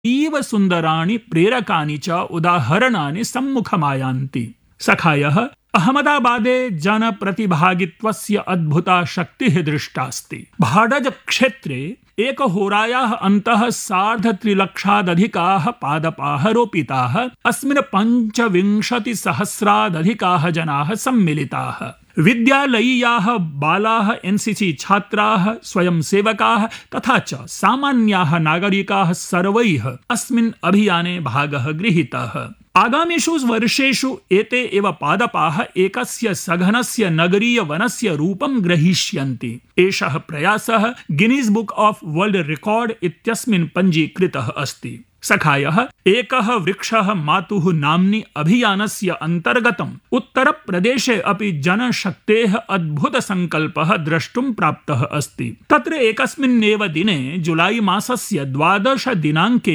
अतीव सुन्दराणि प्रेरकानि च उदाहरणानि सम्मुखमायान्ति। सखायः, अहमदाबादे जनप्रतिभागित्वस्य अद्भुता शक्तिः दृष्टास्ति। भाडज क्षेत्रे एकहोरायाः अन्तः 3,50,000 पादपाः रोपिताः। अस्मिन् 25,000 जनाः सम्मिलिताः। विद्यालयीयाः बालाः, एनसीसी छात्राः, स्वयंसेवकाः तथा च सामान्याः नागरिकाः सर्वैः अस्मिन् अभियाने भागः गृहीतः। आगामिषु वर्षेषु एते एव पादपाः एकस्य सघनस्य नगरीयवनस्य रूपं ग्रहीष्यन्ति। एषः प्रयासः गिनीस् बुक् आफ् वर्ल्ड् रेकॉर्ड इत्यस्मिन् पञ्जीकृतः अस्ति। सखायः, एकः वृक्षः मातुः नाम्नि अभियानस्य अन्तर्गतम् उत्तरप्रदेशे अपि जनशक्तेः अद्भुतसङ्कल्पः द्रष्टुं प्राप्तः अस्ति। तत्र एकस्मिन्नेव दिने जुलाई मासस्य 12 दिनाङ्के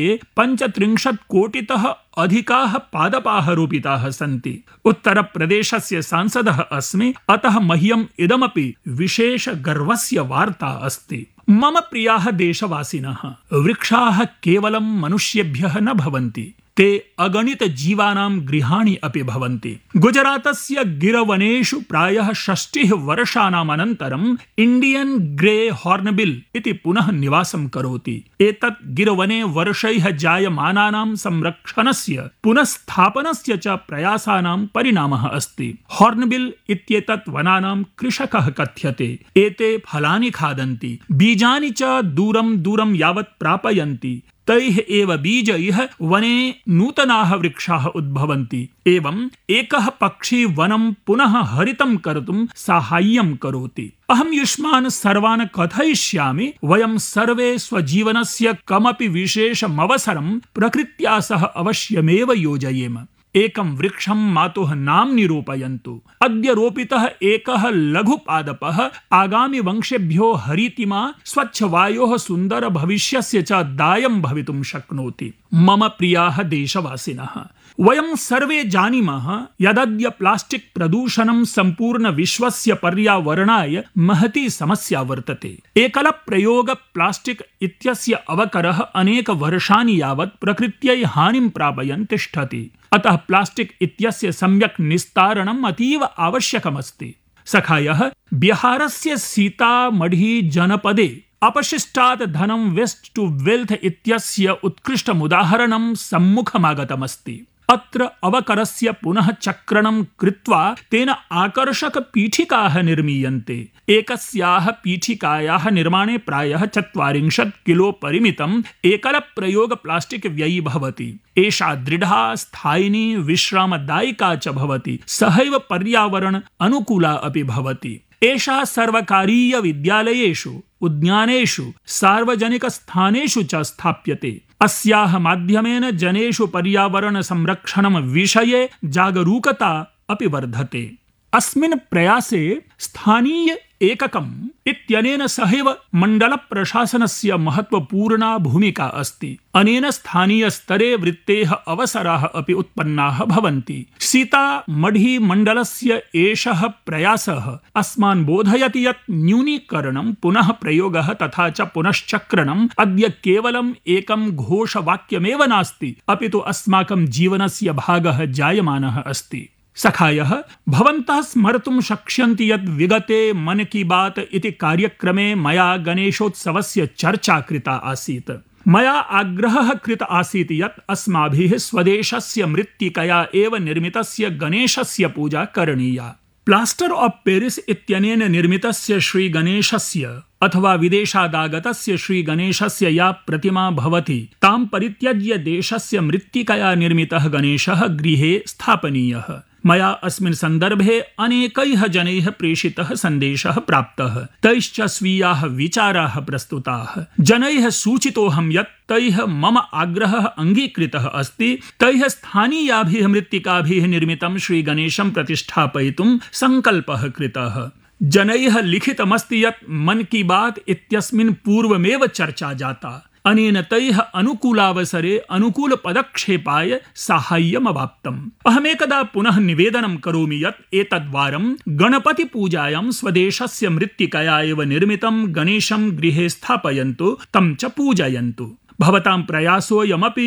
35 कोटितः अधिकाः पादपाः रोपिताः सन्ति। उत्तरप्रदेशस्य सांसदः अस्मि, अतः मह्यम् इदमपि विशेष गर्वस्य वार्ता अस्ति। मम प्रियाः देशवासिनः, वृक्षाः केवलं मनुष्येभ्यः न भवन्ति, ते अगणित जीवानां गृहाणि अपि भवन्ति। गुजरातस्य गिरवनेषु प्रायः 60 वर्षाणाम् अनन्तरम् इंडियन ग्रे हॉर्नबिल इति पुनः निवासं करोति। एतत् गिरवने वर्षैः जायमानानां संरक्षणस्य पुनःस्थापनस्य च प्रयासानां परिणामः अस्ति। हॉर्नबिल इत्येतत् वनानां कृषकः कथ्यते। एते फलानि खादन्ति, बीजानि च दूरं दूरं यावत् प्रापयन्ति। तैः एव बीजैः वने नूतनाः वृक्षाः उद्भवन्ति। एवम् एकः पक्षी वनं पुनः हरितं कर्तुं साहाय्यं करोति। अहं युष्मान् सर्वान् कथयिष्यामि, वयं सर्वे स्वजीवनस्य कमपि विशेषमवसरं प्रकृत्या सह अवश्यमेव योजयेम। एकं वृक्षं मातुः नाम्नि रोपयन्तु। अद्य रोपितः एकः लघुपादपः आगामि वंशेभ्यो हरितिमा स्वच्छवायोः सुन्दर भविष्यस्य च दायं भवितुं शक्नोति। मम प्रियाः देशवासिनः, वयं सर्वे जानीमः यदद्य प्लास्टिक् प्रदूषणं सम्पूर्ण विश्वस्य पर्यावरणाय महती समस्या वर्तते। एकलप्रयोग प्लास्टिक् इत्यस्य अवकरः अनेक वर्षाणि यावत् प्रकृत्यै हानिं प्रापयन् तिष्ठति। अतः प्लास्टिक् इत्यस्य सम्यक् निस्तारणम् अतीव आवश्यकमस्ति। सखायः, बिहारस्य सीतामढ़ी जनपदे अपशिष्टात् धनं वेस्ट टू वेल्थ इत्यस्य उत्कृष्टमुदाहरणं सम्मुखमागतमस्ति। अत्र अवकरस्य पुनः चक्रणं कृत्वा तेन आकर्षक पीठिकाः निर्मीयन्ते। एकस्याः पीठिकायाः निर्माणे प्रायः 40 किलो परिमितम् एकलप्रयोग प्लास्टिक् व्ययी भवति। एषा दृढा, स्थायिनी, विश्रामदायिका च भवति, सहैव पर्यावरण अनुकूला अपि भवति। एषा सर्वकारीय विद्यालयेषु, उद्यानेषु, सार्वजनिकस्थानेषु च स्थाप्यते। अस्याः माध्यमेन जनेषु पर्यावरण संरक्षणं विषये जागरूकता अपि वर्धते। अस्मिन् प्रयासे स्थानीय एककम् इत्यनेन सहैव मण्डल प्रशासनस्य महत्वपूर्णा भूमिका अस्ति। अनेन स्थानीय स्तरे वृत्तेः अवसराः अपि उत्पन्नाः भवन्ति। सीतामढ़ी मण्डलस्य एषः प्रयासः अस्मान् बोधयति यत् न्यूनीकरणं, पुनः प्रयोगः तथा च पुनश्चक्रणम् अद्य केवलम् एकं घोषवाक्यमेव नास्ति, अपि तु अस्माकं जीवनस्य भागः जायमानः अस्ति। सखायः, भवन्तः स्मर्तुं शक्ष्यन्ति यत् विगते मन की बात इति कार्यक्रमे मया गणेशोत्सवस्य चर्चा कृता आसीत्। मया आग्रहः कृत आसीत् यत् अस्माभिः स्वदेशस्य मृत्तिकया एव निर्मितस्य गणेशस्य पूजा करणीया। प्लास्टर ऑफ पेरिस इत्यनेन निर्मितस्य श्रीगणेशस्य अथवा विदेशादागतस्य श्रीगणेशस्य या प्रतिमा भवति, तां परित्यज्य देशस्य मृत्तिकया निर्मितः गणेशः गृहे स्थापनीयः। मया अस्मिन् सन्दर्भे अनेकैः जनैः प्रेषितः सन्देशः प्राप्तः। तैश्च स्वीयाः विचाराः प्रस्तुताः। जनैः सूचितोऽहं यत् तैः मम आग्रहः अङ्गीकृतः अस्ति। तैः स्थानीयाभिः मृत्तिकाभिः निर्मितं श्रीगणेशं प्रतिष्ठापयितुं सङ्कल्पः कृतः। जनैः लिखितमस्ति यत् मन की बात इत्यस्मिन् पूर्वमेव चर्चा जाता। अनेन तैः अनुकूलावसरे अनुकूलपदक्षेपाय साहाय्यमवाप्तम्। अहमेकदा पुनः निवेदनं करोमि यत् एतद्वारं गणपतिपूजायां स्वदेशस्य मृत्तिकया एव निर्मितं गणेशं गृहे स्थापयन्तु, तं च पूजयन्तु। भवतां प्रयासोऽयमपि